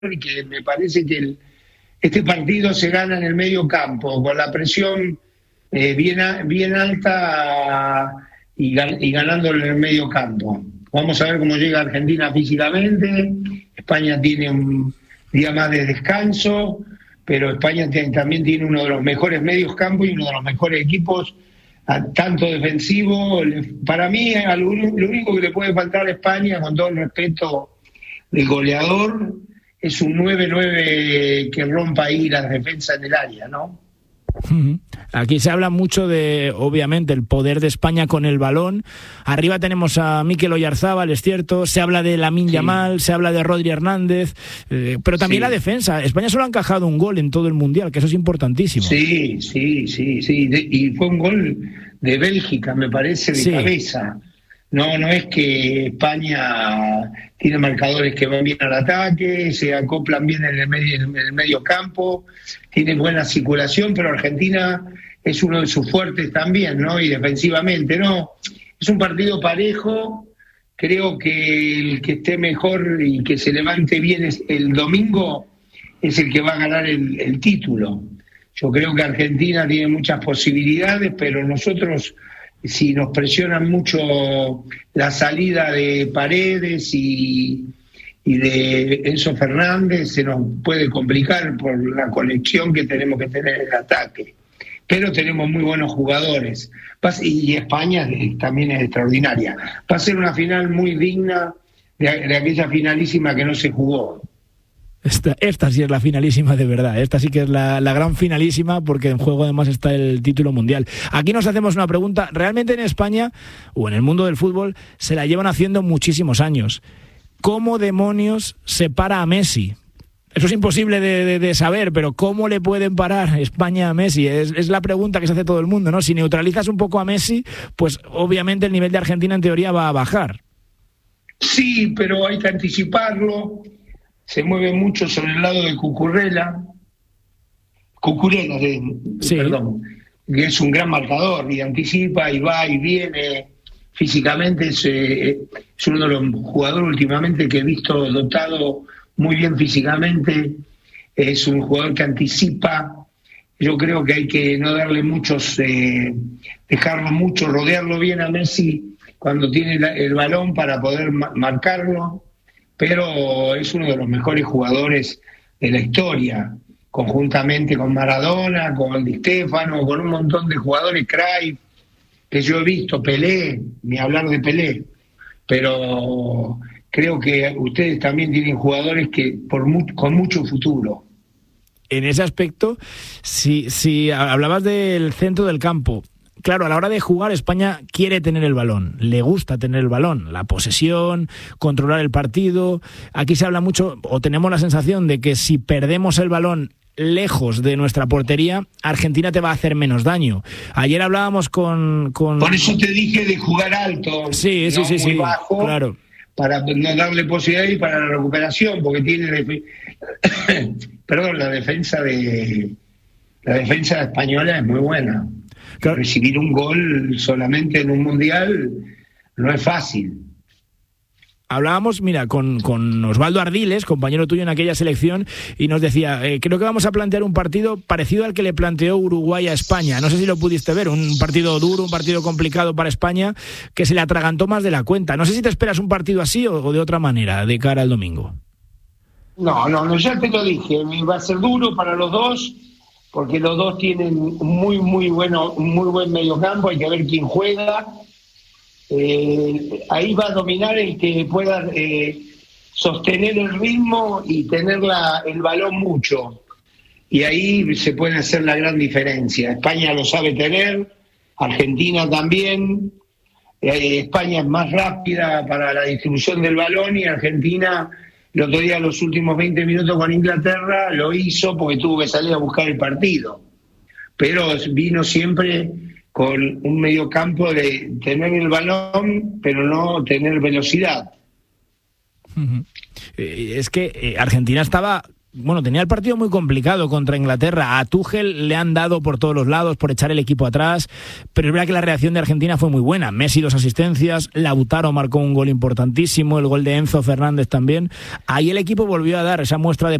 y que me parece que este partido se gana en el medio campo, con la presión bien alta y ganándolo en el medio campo. Vamos a ver cómo llega Argentina físicamente. España tiene un día más de descanso, pero España también tiene uno de los mejores medios campos y uno de los mejores equipos, tanto defensivo. Para mí, lo único que le puede faltar a España, con todo el respeto del goleador, es un 9-9 que rompa ahí las defensas en el área, ¿no? Aquí se habla mucho de, obviamente, el poder de España con el balón. Arriba tenemos a Mikel Oyarzabal, es cierto. Se habla de Lamine Yamal, se habla de Rodri Hernández, pero también la defensa. España solo ha encajado un gol en todo el Mundial, que eso es importantísimo. Sí. Y fue un gol de Bélgica, me parece, de cabeza. No es que España tiene marcadores que van bien al ataque, se acoplan bien en el medio campo, tiene buena circulación, pero Argentina es uno de sus fuertes también, ¿no? Y defensivamente, ¿no? Es un partido parejo. Creo que el que esté mejor y que se levante bien el domingo es el que va a ganar el título. Yo creo que Argentina tiene muchas posibilidades, pero nosotros, si nos presionan mucho la salida de Paredes y de Enzo Fernández, se nos puede complicar por la conexión que tenemos que tener en el ataque. Pero tenemos muy buenos jugadores. Y España también es extraordinaria. Va a ser una final muy digna de aquella finalísima que no se jugó. Esta sí es la finalísima de verdad. Esta sí que es la gran finalísima, porque en juego además está el título mundial. Aquí nos hacemos una pregunta. Realmente en España o en el mundo del fútbol se la llevan haciendo muchísimos años. ¿Cómo demonios se para a Messi? Eso es imposible de saber, pero ¿cómo le pueden parar España a Messi? Es la pregunta que se hace todo el mundo, ¿no? Si neutralizas un poco a Messi, pues obviamente el nivel de Argentina en teoría va a bajar. Sí, pero hay que anticiparlo. Se mueve mucho sobre el lado de Cucurella, perdón, que es un gran marcador y anticipa y va y viene. Físicamente es uno de los jugadores últimamente que he visto dotado muy bien físicamente. Es un jugador que anticipa. Yo creo que hay que no darle dejarlo mucho, rodearlo bien a Messi cuando tiene el balón para poder marcarlo. Pero es uno de los mejores jugadores de la historia, conjuntamente con Maradona, con Di Stéfano, con un montón de jugadores, Cruyff, que yo he visto, Pelé, ni hablar de Pelé, pero creo que ustedes también tienen jugadores que con mucho futuro. En ese aspecto, si hablabas del centro del campo, claro, a la hora de jugar España quiere tener el balón, le gusta tener el balón, la posesión, controlar el partido. Aquí se habla mucho, o tenemos la sensación de que si perdemos el balón lejos de nuestra portería, Argentina te va a hacer menos daño. Ayer hablábamos con... Por eso te dije de jugar alto, sí, muy bajo, claro, para no darle posibilidad y para la recuperación, porque tiene la defensa española es muy buena. Claro. Recibir un gol solamente en un mundial no es fácil. Hablábamos, mira, con Osvaldo Ardiles, compañero tuyo en aquella selección, y nos decía, creo que vamos a plantear un partido parecido al que le planteó Uruguay a España. No sé si lo pudiste ver, un partido duro, un partido complicado para España, que se le atragantó más de la cuenta. No sé si te esperas un partido así o de otra manera, de cara al domingo. No, ya te lo dije, va a ser duro para los dos, porque los dos tienen un muy buen mediocampo, hay que ver quién juega. Ahí va a dominar el que pueda sostener el ritmo y tener el balón mucho. Y ahí se puede hacer la gran diferencia. España lo sabe tener, Argentina también. España es más rápida para la distribución del balón y Argentina, el otro día, los últimos 20 minutos con Inglaterra, lo hizo porque tuvo que salir a buscar el partido. Pero vino siempre con un mediocampo de tener el balón, pero no tener velocidad. Es que Argentina estaba bueno, tenía el partido muy complicado contra Inglaterra. A Tuchel le han dado por todos los lados por echar el equipo atrás, pero es verdad que la reacción de Argentina fue muy buena. Messi 2 asistencias, Lautaro marcó un gol importantísimo, el gol de Enzo Fernández también. Ahí el equipo volvió a dar esa muestra de